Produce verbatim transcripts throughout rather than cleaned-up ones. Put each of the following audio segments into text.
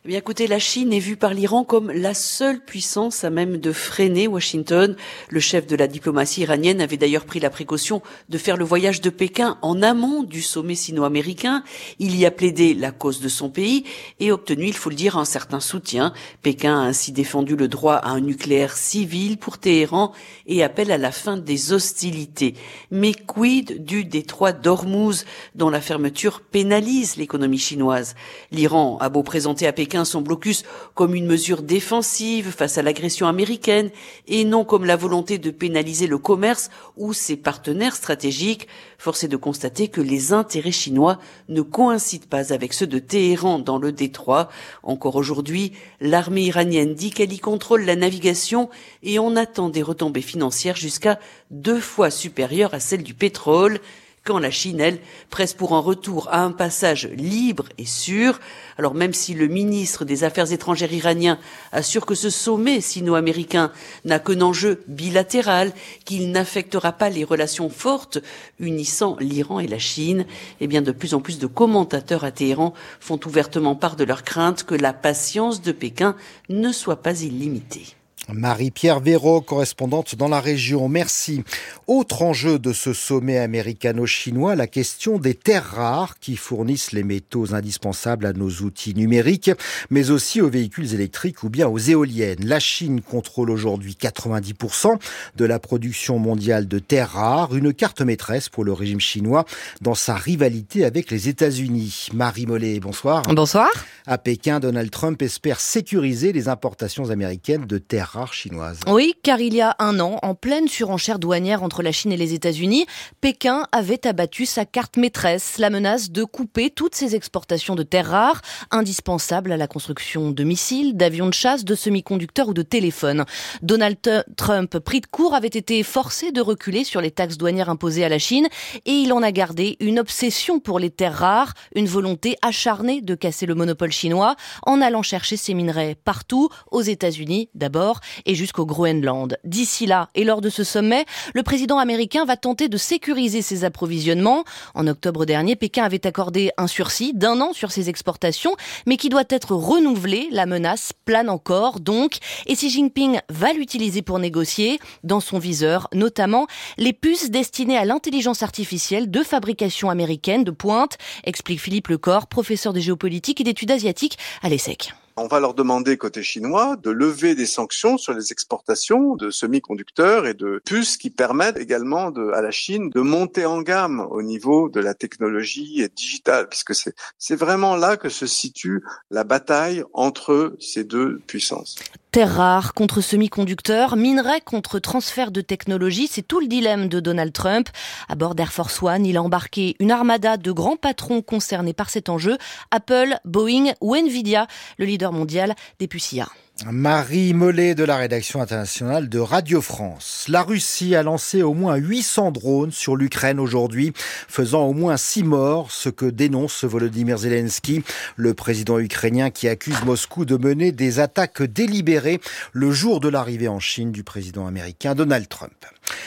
Eh bien, écoutez, la Chine est vue par l'Iran comme la seule puissance à même de freiner Washington. Le chef de la diplomatie iranienne avait d'ailleurs pris la précaution de faire le voyage de Pékin en amont du sommet sino-américain. Il y a plaidé la cause de son pays et obtenu, il faut le dire, un certain soutien. Pékin a ainsi défendu le droit à un nucléaire civil pour Téhéran et appelle à la fin des hostilités. Mais quid du détroit d'Ormuz, dont la fermeture pénalise l'économie chinoise? L'Iran a beau présenter à Pékin son blocus comme une mesure défensive face à l'agression américaine et non comme la volonté de pénaliser le commerce ou ses partenaires stratégiques. Force est de constater que les intérêts chinois ne coïncident pas avec ceux de Téhéran dans le détroit. Encore aujourd'hui, l'armée iranienne dit qu'elle y contrôle la navigation et on attend des retombées financières jusqu'à deux fois supérieures à celles du pétrole, quand la Chine, elle, presse pour un retour à un passage libre et sûr. Alors même si le ministre des Affaires étrangères iranien assure que ce sommet sino-américain n'a qu'un enjeu bilatéral, qu'il n'affectera pas les relations fortes unissant l'Iran et la Chine, eh bien de plus en plus de commentateurs à Téhéran font ouvertement part de leur crainte que la patience de Pékin ne soit pas illimitée. Marie-Pierre Véraud, correspondante dans la région. Merci. Autre enjeu de ce sommet américano-chinois, la question des terres rares qui fournissent les métaux indispensables à nos outils numériques, mais aussi aux véhicules électriques ou bien aux éoliennes. La Chine contrôle aujourd'hui quatre-vingt-dix pour cent de la production mondiale de terres rares, une carte maîtresse pour le régime chinois dans sa rivalité avec les États-Unis. Marie Mollet, bonsoir. Bonsoir. À Pékin, Donald Trump espère sécuriser les importations américaines de terres rares chinoises. Oui, car il y a un an, en pleine surenchère douanière entre la Chine et les États-Unis, Pékin avait abattu sa carte maîtresse, la menace de couper toutes ses exportations de terres rares, indispensables à la construction de missiles, d'avions de chasse, de semi-conducteurs ou de téléphones. Donald Trump, pris de court, avait été forcé de reculer sur les taxes douanières imposées à la Chine et il en a gardé une obsession pour les terres rares, une volonté acharnée de casser le monopole chinois en allant chercher ses minerais partout, aux États-Unis d'abord, et jusqu'au Groenland. D'ici là, et lors de ce sommet, le président américain va tenter de sécuriser ses approvisionnements. En octobre dernier, Pékin avait accordé un sursis d'un an sur ses exportations, mais qui doit être renouvelé. La menace plane encore, donc, et Xi Jinping va l'utiliser pour négocier. Dans son viseur, notamment, les puces destinées à l'intelligence artificielle de fabrication américaine de pointe, explique Philippe Lecor, professeur de géopolitique et d'études asiatiques à l'ESSEC. On va leur demander, côté chinois, de lever des sanctions sur les exportations de semi-conducteurs et de puces qui permettent également de, à la Chine de monter en gamme au niveau de la technologie digitale, puisque c'est, c'est vraiment là que se situe la bataille entre ces deux puissances. Terres rares contre semi-conducteurs, minerais contre transfert de technologie, c'est tout le dilemme de Donald Trump. À bord d'Air Force One, il a embarqué une armada de grands patrons concernés par cet enjeu, Apple, Boeing ou Nvidia, le leader mondial des puces I A. Marie Mollet de la rédaction internationale de Radio France. La Russie a lancé au moins huit cents drones sur l'Ukraine aujourd'hui, faisant au moins six morts, ce que dénonce Volodymyr Zelensky, le président ukrainien qui accuse Moscou de mener des attaques délibérées le jour de l'arrivée en Chine du président américain Donald Trump.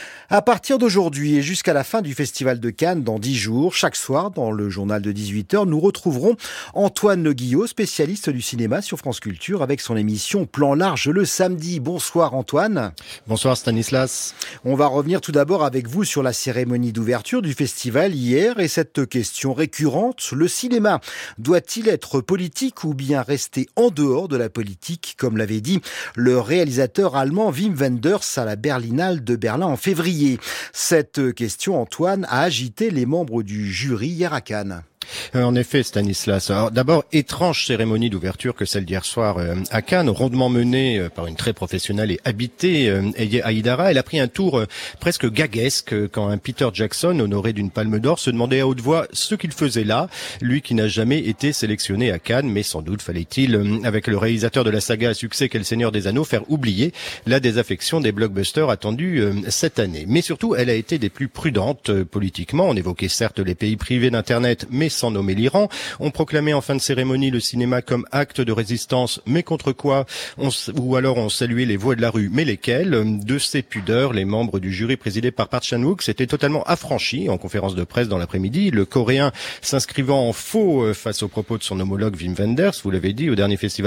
À partir d'aujourd'hui et jusqu'à la fin du Festival de Cannes, dans dix jours, chaque soir, dans le journal de dix-huit heures, nous retrouverons Antoine Le Guillot, spécialiste du cinéma sur France Culture, avec son émission Plan Large le samedi. Bonsoir Antoine. Bonsoir Stanislas. On va revenir tout d'abord avec vous sur la cérémonie d'ouverture du festival hier et cette question récurrente, le cinéma doit-il être politique ou bien rester en dehors de la politique, comme l'avait dit le réalisateur allemand Wim Wenders à la Berlinale de Berlin en février. Cette question, Antoine, a agité les membres du jury hier à Cannes. En effet, Stanislas. Alors, d'abord, étrange cérémonie d'ouverture que celle d'hier soir euh, à Cannes, rondement menée euh, par une très professionnelle et habitée euh, Haïdara. Elle a pris un tour euh, presque gaguesque euh, quand un Peter Jackson, honoré d'une palme d'or, se demandait à haute voix ce qu'il faisait là, lui qui n'a jamais été sélectionné à Cannes, mais sans doute fallait-il, euh, avec le réalisateur de la saga à succès qu'est Le Seigneur des Anneaux, faire oublier la désaffection des blockbusters attendus euh, cette année. Mais surtout, elle a été des plus prudentes euh, politiquement. On évoquait certes les pays privés d'Internet, mais sans nommer l'Iran. On proclamait en fin de cérémonie le cinéma comme acte de résistance, mais contre quoi on, ou alors on saluait les voix de la rue, mais lesquelles? De ces pudeurs, les membres du jury présidé par Park Chan-wook s'étaient totalement affranchis en conférence de presse dans l'après-midi. Le Coréen s'inscrivant en faux face aux propos de son homologue Wim Wenders, vous l'avez dit, au dernier festival